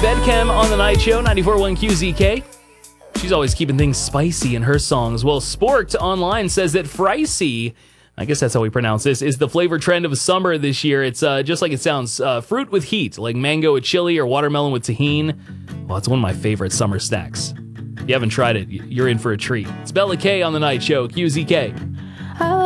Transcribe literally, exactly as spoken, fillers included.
Bedchem on the Night Show, ninety-four point one Q Z K. She's always keeping things spicy in her songs. Well, Sport Online says that Fricey, I guess that's how we pronounce this, is the flavor trend of summer this year. It's uh, just like it sounds, uh, fruit with heat, like mango with chili or watermelon with tahini. Well, it's one of my favorite summer snacks. If you haven't tried it, you're in for a treat. It's Bella K on the Night Show, Q Z K.